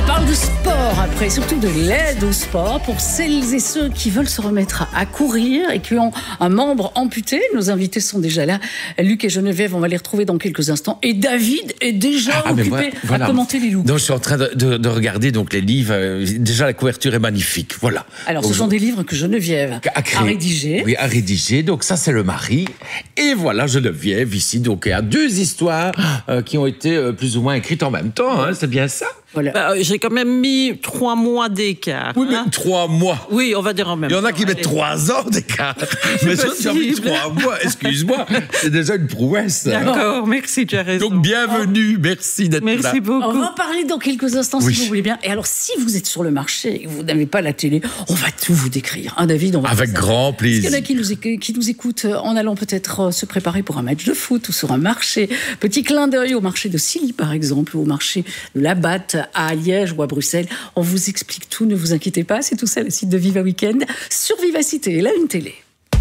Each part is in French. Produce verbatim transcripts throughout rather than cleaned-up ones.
On parle de sport après, surtout de l'aide au sport pour celles et ceux qui veulent se remettre à courir et qui ont un membre amputé. Nos invités sont déjà là. Luc et Geneviève, on va les retrouver dans quelques instants. Et David est déjà ah, occupé voilà, voilà. à commenter les loups. Donc je suis en train de, de, de regarder donc les livres. Déjà la couverture est magnifique. Voilà. Alors ce sont des livres que Geneviève a, créé, a rédigés. Oui, a rédigé. Donc ça c'est le mari. Et voilà Geneviève ici. Donc il y a deux histoires euh, qui ont été euh, plus ou moins écrites en même temps. Hein, c'est bien ça. Voilà. Bah, j'ai quand même mis trois mois d'écart. Oui, mais hein. trois mois. Oui, on va dire en même temps. Il y en a qui allez. mettent trois ans d'écart. Mais ça, j'ai mis trois mois. Excuse-moi, c'est déjà une prouesse. D'accord, merci, tu as raison. Donc, bienvenue. Merci d'être merci là. Merci beaucoup. On va en parler dans quelques instants, oui. si vous voulez bien. Et alors, si vous êtes sur le marché et que vous n'avez pas la télé, on va tout vous décrire. Hein, David, on va Avec grand plaisir. Parce qu'il y en a qui nous, qui nous écoutent en allant peut-être se préparer pour un match de foot ou sur un marché. Petit clin d'œil au marché de Silly, par exemple, ou au marché de la Batte à Liège à Bruxelles. On vous explique tout, ne vous inquiétez pas, c'est tout ça le site de Viva Weekend sur Vivacité et là une télé.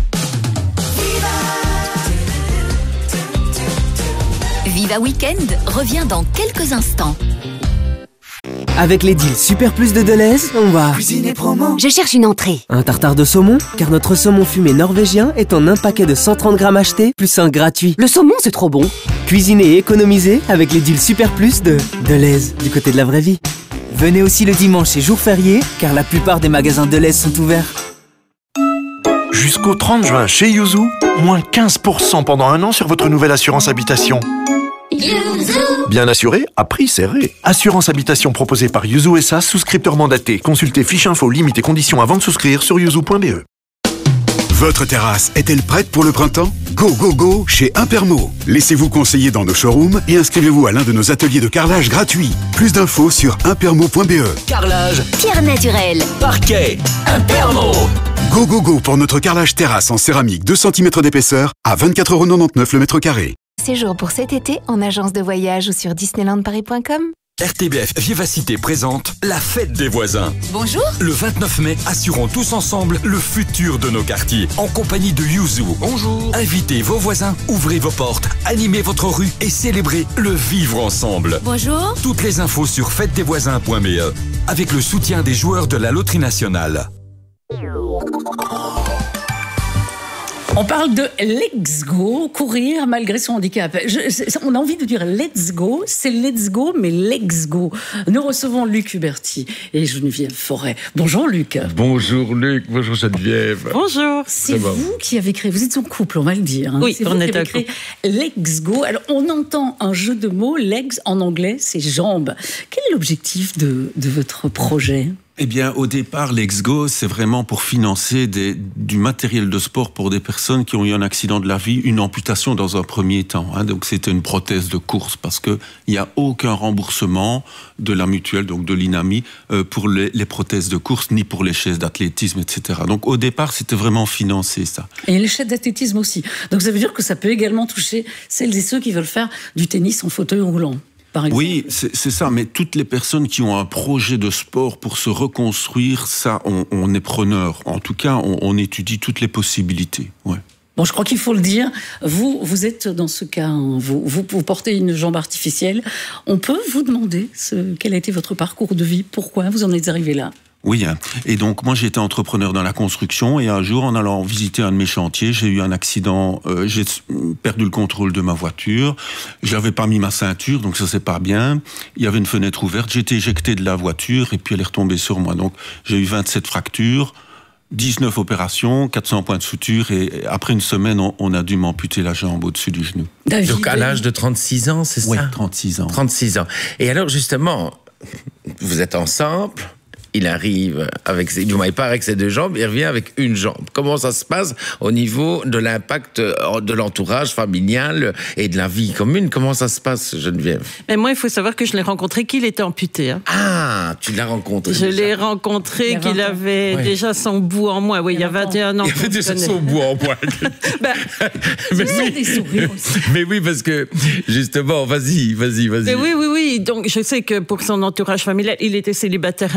Viva Weekend revient dans quelques instants. Avec les deals Super Plus de Deleuze, on va cuisiner promo. Je cherche une entrée. Un tartare de saumon, car notre saumon fumé norvégien est en un paquet de cent trente grammes achetés, plus un gratuit. Le saumon, c'est trop bon. Cuisiner et économiser avec les deals Super Plus de Deleuze, du côté de la vraie vie. Venez aussi le dimanche et jour férié, car la plupart des magasins Deleuze sont ouverts. Jusqu'au trente juin chez Yuzu, moins quinze pour cent pendant un an sur votre nouvelle assurance habitation. Yuzu. Bien assuré, à prix serré. Assurance habitation proposée par Yuzu S A, souscripteur mandaté. Consultez fiche info, limites et conditions avant de souscrire sur yuzu point b e. Votre terrasse est-elle prête pour le printemps? Go, go, go chez Impermo. Laissez-vous conseiller dans nos showrooms et inscrivez-vous à l'un de nos ateliers de carrelage gratuits. Plus d'infos sur impermo point b e. Carrelage, pierre naturelle, parquet, Impermo. Go, go, go pour notre carrelage terrasse en céramique deux centimètres d'épaisseur à vingt-quatre euros quatre-vingt-dix-neuf le mètre carré. Séjour pour cet été en agence de voyage ou sur disneyland paris point com. R T B F Vivacité présente la fête des voisins. Bonjour. Le vingt-neuf mai, assurons tous ensemble le futur de nos quartiers. En compagnie de Yuzu. Bonjour. Invitez vos voisins, ouvrez vos portes, animez votre rue et célébrez le vivre ensemble. Bonjour. Toutes les infos sur fête des voisins point b e avec le soutien des joueurs de la Loterie Nationale. On parle de Let's Go, courir malgré son handicap. Je, on a envie de dire Let's Go, c'est Let's Go, mais Let's Go. Nous recevons Luc Huberti et Geneviève Forêt. Bonjour Luc. Bonjour Luc, bonjour Geneviève. Bonjour. C'est vous bon. qui avez créé, vous êtes en couple, on va le dire. Hein. Oui, c'est on vous est qui avez créé Let's Go. Alors on entend un jeu de mots, legs en anglais, c'est jambes. Quel est l'objectif de, de votre projet ? Eh bien, au départ, Let's Go, c'est vraiment pour financer des, du matériel de sport pour des personnes qui ont eu un accident de la vie, une amputation dans un premier temps. Hein. Donc, c'était une prothèse de course parce que il n'y a aucun remboursement de la mutuelle, donc de l'INAMI, euh, pour les, les prothèses de course, ni pour les chaises d'athlétisme, et cetera. Donc, au départ, c'était vraiment financé, ça. Et les chaises d'athlétisme aussi. Donc, ça veut dire que ça peut également toucher celles et ceux qui veulent faire du tennis en fauteuil roulant. Oui, c'est, c'est ça, mais toutes les personnes qui ont un projet de sport pour se reconstruire, ça, on, on est preneur. En tout cas, on, on étudie toutes les possibilités. Ouais. Bon, je crois qu'il faut le dire, vous, vous êtes dans ce cas, hein, vous, vous, vous portez une jambe artificielle. On peut vous demander ce, quel a été votre parcours de vie, pourquoi vous en êtes arrivé là ? Oui, et donc moi j'étais entrepreneur dans la construction et un jour en allant visiter un de mes chantiers, j'ai eu un accident, euh, j'ai perdu le contrôle de ma voiture, j'avais pas mis ma ceinture donc ça c'est pas bien, il y avait une fenêtre ouverte, j'ai été éjecté de la voiture et puis elle est retombée sur moi, donc j'ai eu vingt-sept fractures, dix-neuf opérations, quatre cents points de suture et après une semaine on, on a dû m'amputer la jambe au-dessus du genou. David. Donc à l'âge de trente-six ans, c'est oui, ça ? trente-six ans. trente-six ans. Et alors justement, vous êtes ensemble ? Il arrive avec ses, du moins il part avec ses deux jambes, il revient avec une jambe. Comment ça se passe au niveau de l'impact de l'entourage familial et de la vie commune? Comment ça se passe, Geneviève? Mais moi, il faut savoir que je l'ai rencontré qu'il était amputé. Hein. Ah, tu l'as rencontré. Je déjà. l'ai rencontré il qu'il avait ouais. déjà son bout en moi. Oui, il y a vingt et un ans. Il avait déjà son bout en moi. ben, mais, oui. Des sourires aussi. mais oui, parce que justement, vas-y, vas-y, vas-y. Mais oui, oui, oui. Donc, je sais que pour son entourage familial, il était célibataire à l'époque.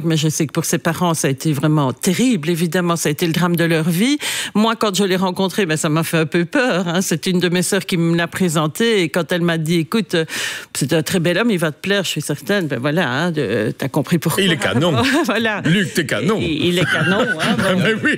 mais je sais que pour ses parents, ça a été vraiment terrible. Évidemment, ça a été le drame de leur vie. Moi, quand je l'ai rencontré, ben, ça m'a fait un peu peur. Hein. C'est une de mes sœurs qui me l'a présenté, et quand elle m'a dit, écoute, c'est un très bel homme, il va te plaire, je suis certaine. Ben voilà, hein, de, t'as compris pourquoi. Il est canon. Voilà. Luc, t'es canon. Il, il est canon. Hein, voilà. Mais oui.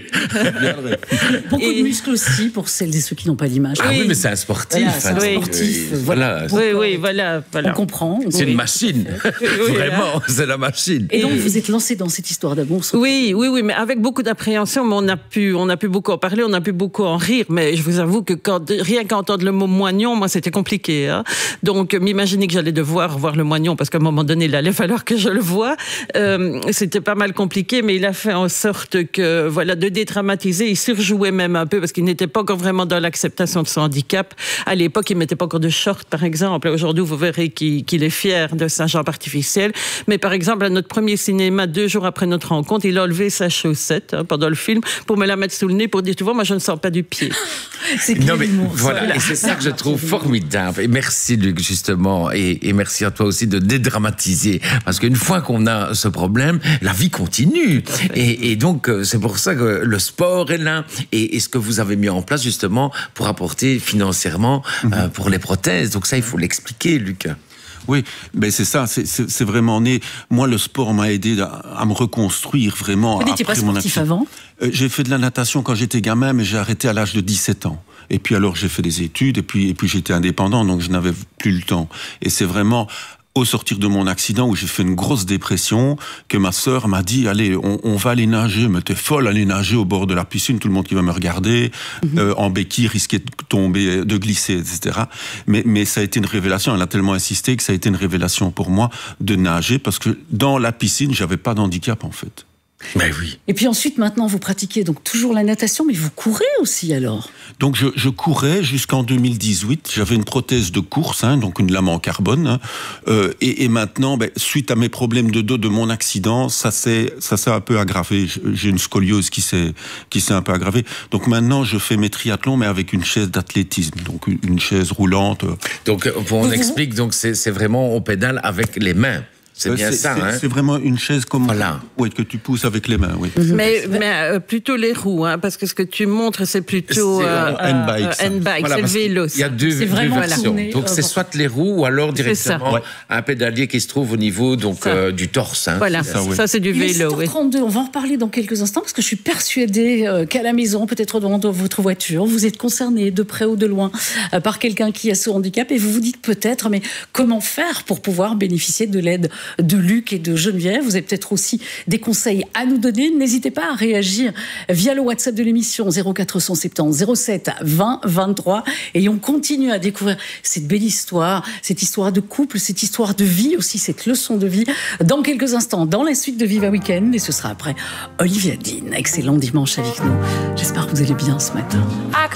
Beaucoup Et- de muscles aussi pour celles et ceux qui n'ont pas l'image. Ah oui, mais c'est un sportif. Voilà, c'est un hein. sportif. Oui, Voilà. Oui, oui, voilà. voilà. On comprend. C'est Oui. une machine. oui, Vraiment, c'est la machine. Et donc, vous êtes lancé dans cette histoire d'amour. sans- Oui, oui, oui, mais avec beaucoup d'appréhension, mais on a pu, on a pu beaucoup en parler, on a pu beaucoup en rire, mais je vous avoue que quand, rien qu'à entendre le mot moignon, moi, c'était compliqué, hein. Donc, m'imaginer que j'allais devoir voir le moignon, parce qu'à un moment donné, il allait falloir que je le voie, euh, c'était pas mal compliqué, mais il a fait en sorte que, voilà, de dédramatiser, il surjouait même un peu, parce qu'il n'était pas encore vraiment dans l'acceptation de son handicap. À l'époque, il mettait pas encore de short, par exemple. Aujourd'hui, vous verrez qu'il, qu'il est fier de sa jambe artificielle. Mais par exemple, à notre premier cinéma, deux jours après notre rencontre, il a enlevé sa chaussette, hein, pendant le film, pour me la mettre sous le nez, pour dire, tu vois, moi, je ne sens pas du pied. C'est Non quel mais humour, ça. voilà, et c'est ça que je trouve formidable. Et merci Luc justement, et, et merci à toi aussi de dédramatiser, parce qu'une fois qu'on a ce problème, la vie continue. Et, et donc euh, c'est pour ça que le sport est là, et, et ce que vous avez mis en place justement pour apporter financièrement euh, pour les prothèses. Donc ça, il faut l'expliquer, Luc. Oui, ben c'est ça, c'est, c'est, c'est vraiment né. Moi, le sport m'a aidé à, à me reconstruire vraiment. Vous n'étiez pas après mon sportif accident. avant ? Euh, J'ai fait de la natation quand j'étais gamin, mais j'ai arrêté à l'âge de dix-sept ans. Et puis alors, j'ai fait des études, et puis, et puis j'étais indépendant, donc je n'avais plus le temps. Et c'est vraiment au sortir de mon accident où j'ai fait une grosse dépression que ma sœur m'a dit, allez, on, on va aller nager. Mais t'es folle, aller nager au bord de la piscine, tout le monde qui va me regarder, mm-hmm. euh, en béquille, risquer de tomber, de glisser, et cetera. Mais, mais ça a été une révélation. Elle a tellement insisté que ça a été une révélation pour moi de nager, parce que dans la piscine, j'avais pas d'handicap en fait. Ben oui. Et puis ensuite, maintenant, vous pratiquez donc toujours la natation, mais vous courez aussi alors. Donc je, je courais jusqu'en deux mille dix-huit. J'avais une prothèse de course, hein, donc une lame en carbone. Hein, euh, et, et maintenant, ben, suite à mes problèmes de dos de mon accident, ça s'est ça s'est un peu aggravé. J'ai une scoliose qui s'est qui s'est un peu aggravée. Donc maintenant, je fais mes triathlons, mais avec une chaise d'athlétisme, donc une, une chaise roulante. Donc on Vous- explique, donc c'est c'est vraiment on pédale avec les mains. C'est bien ça, c'est, hein. c'est vraiment une chaise comme Voilà. oui, que tu pousses avec les mains, oui. Mais, mais euh, plutôt les roues, hein, parce que ce que tu montres, c'est plutôt C'est, euh, euh, handbike, euh, ça. handbike, Voilà, c'est le parce qu'il vélo. Il y a ça. deux, C'est deux vraiment versions. tourné, Donc euh, c'est soit les roues ou alors directement ça. un pédalier qui se trouve au niveau donc Ça. euh, du torse. Hein. Voilà, ça, ça, oui. c'est du Il est vélo. sept heures Oui. trente-deux, on va en reparler dans quelques instants parce que je suis persuadée euh, qu'à la maison, peut-être dans votre voiture, vous êtes concerné de près ou de loin euh, par quelqu'un qui a ce handicap et vous vous dites peut-être, mais comment faire pour pouvoir bénéficier de l'aide de Luc et de Geneviève ? Vous avez peut-être aussi des conseils à nous donner. N'hésitez pas à réagir via le WhatsApp de l'émission zéro quatre cent soixante-dix zéro sept vingt vingt-trois et on continue à découvrir cette belle histoire, cette histoire de couple, cette histoire de vie aussi, cette leçon de vie dans quelques instants, dans la suite de Viva Weekend et ce sera après Olivia Dean. Excellent dimanche avec nous. J'espère que vous allez bien ce matin.